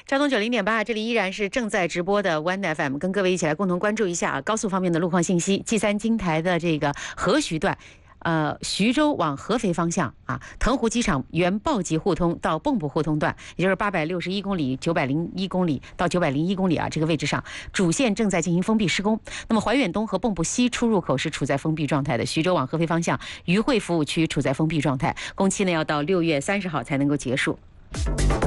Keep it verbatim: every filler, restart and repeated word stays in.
交通九零点八，这里依然是正在直播的 One F M， 跟各位一起来共同关注一下高速方面的路况信息。G 三京台的这个合徐段。呃，徐州往合肥方向啊，腾湖机场原报集互通到蚌埠互通段，也就是八百六十一公里、九百零一公里到九百零一公里啊，这个位置上主线正在进行封闭施工。那么怀远东和蚌埠西出入口是处在封闭状态的，徐州往合肥方向渝汇服务区处在封闭状态，工期呢要到六月三十号才能够结束。